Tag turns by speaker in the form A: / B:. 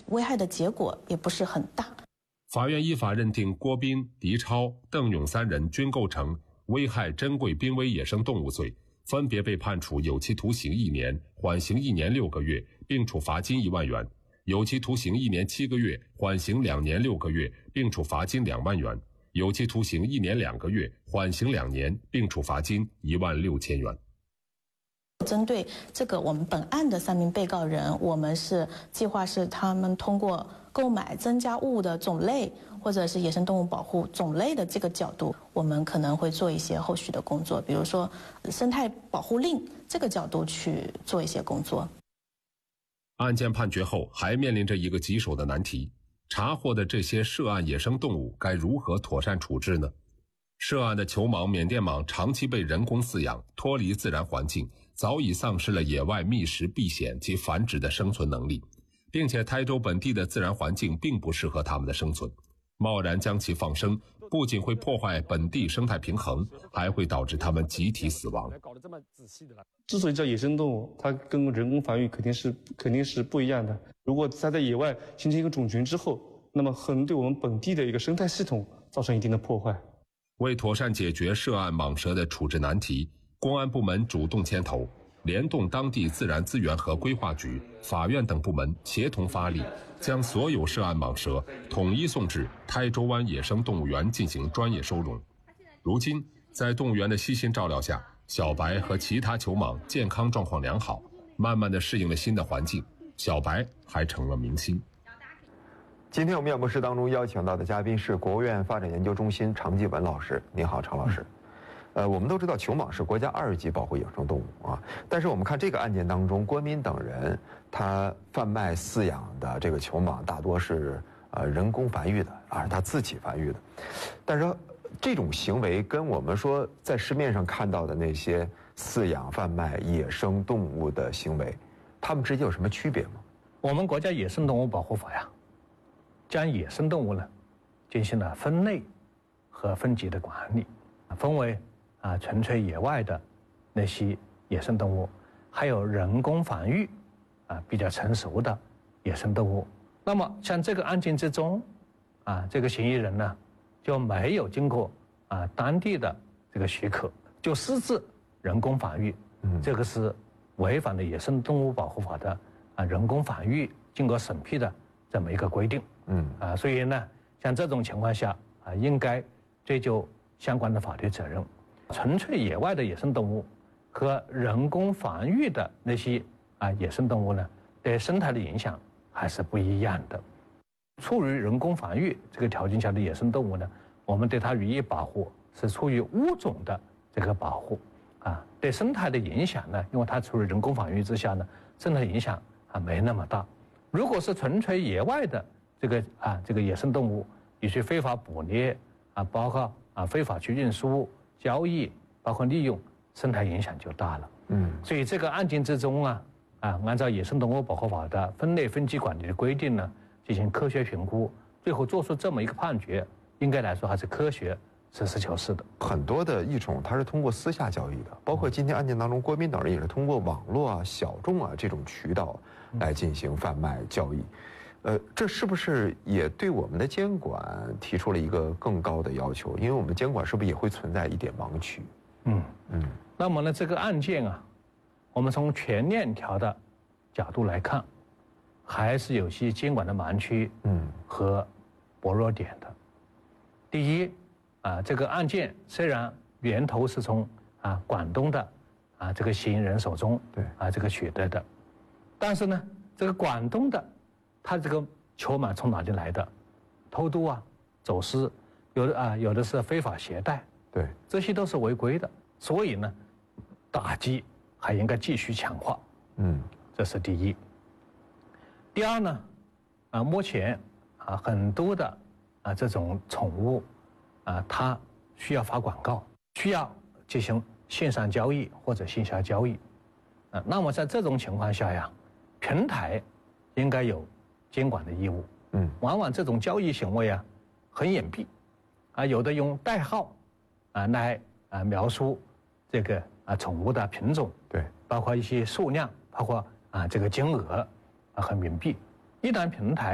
A: 危害的结果也不是很大。
B: 法院依法认定郭斌、狄超、邓勇3人均构成危害珍贵濒危野生动物罪，分别被判处有期徒刑1年、缓刑1年6个月，并处罚金1万元；有期徒刑1年7个月，缓刑2年6个月，并处罚金2万元；有期徒刑1年2个月，缓刑2年，并处罚金1万6千元。
A: 针对这个我们本案的3名被告人，我们是计划是他们通过购买增加物的种类或者是野生动物保护种类的这个角度，我们可能会做一些后续的工作，比如说生态保护令这个角度去做一些工作。
B: 案件判决后还面临着一个棘手的难题，查获的这些涉案野生动物该如何妥善处置呢？涉案的球蟒、缅甸蟒长期被人工饲养，脱离自然环境，早已丧失了野外觅食、避险及繁殖的生存能力，并且台州本地的自然环境并不适合它们的生存。贸然将其放生，不仅会破坏本地生态平衡，还会导致它们集体死亡。
C: 之所以叫野生动物，它跟人工繁育肯定是不一样的。如果它在野外形成一个种群之后，那么可能对我们本地的一个生态系统造成一定的破坏。
B: 为妥善解决涉案蟒蛇的处置难题，公安部门主动牵头，联动当地自然资源和规划局、法院等部门协同发力，将所有涉案蟒蛇统一送至台州湾野生动物园进行专业收容。如今，在动物园的悉心照料下，小白和其他球蟒健康状况良好，慢慢地适应了新的环境，小白还成了明星。
D: 今天我们演播室当中邀请到的嘉宾是国务院发展研究中心常继文老师。你好，常老师。我们都知道球蟒是国家2级保护野生动物啊，但是我们看这个案件当中，郭斌等人他贩卖饲养的这个球蟒大多是人工繁育的，他自己繁育的，但是这种行为跟我们说在市面上看到的那些饲养贩卖野生动物的行为，他们之间有什么区别吗？
E: 我们国家野生动物保护法呀，将野生动物呢进行了分类和分级的管理，分为纯粹野外的那些野生动物，还有人工繁育比较成熟的野生动物。那么像这个案件之中这个嫌疑人呢就没有经过当地的这个许可就私自人工繁育，这个是违反了野生动物保护法的人工繁育经过审批的这么一个规定。所以呢，像这种情况下应该追究相关的法律责任。纯粹野外的野生动物和人工繁育的那些野生动物呢，对生态的影响还是不一样的。处于人工繁育这个条件下的野生动物呢，我们对它予以保护是出于物种的这个保护对生态的影响呢，因为它处于人工繁育之下呢，生态影响没那么大。如果是纯粹野外的这个野生动物，你去非法捕猎包括非法去运输、交易，包括利用，生态影响就大了。所以这个案件之中按照野生动物保护法的分类分级管理的规定呢，进行科学评估，最后做出这么一个判决，应该来说还是科学、实事求是的。
D: 很多的异宠它是通过私下交易的，包括今天案件当中，郭斌等人也是通过网络小众这种渠道来进行贩卖交易。这是不是也对我们的监管提出了一个更高的要求？因为我们监管是不是也会存在一点盲区？
E: 那么呢，这个案件我们从全链条的角度来看，还是有些监管的盲区和薄弱点的。第一这个案件虽然源头是从广东的这个嫌疑人手中这个取得的，但是呢，这个广东的他这个球蟒从哪里来的？偷渡走私，有的是非法携带，
D: 对，
E: 这些都是违规的。所以呢，打击还应该继续强化。这是第一。第二呢，目前很多的这种宠物它需要发广告，需要进行线上交易或者线下交易。那么在这种情况下呀，平台应该有监管的义务。往往这种交易行为很隐蔽有的用代号来描述这个宠物的品种，
D: 对，
E: 包括一些数量，包括这个金额很隐蔽。一旦平台